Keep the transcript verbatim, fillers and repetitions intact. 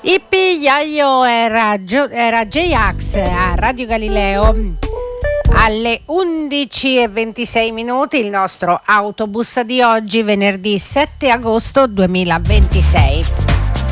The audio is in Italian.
Ippi Iaio era, Gio- era J-Ax a Radio Galileo alle undici e ventisei minuti, il nostro autobus di oggi, venerdì sette agosto duemilaventisei.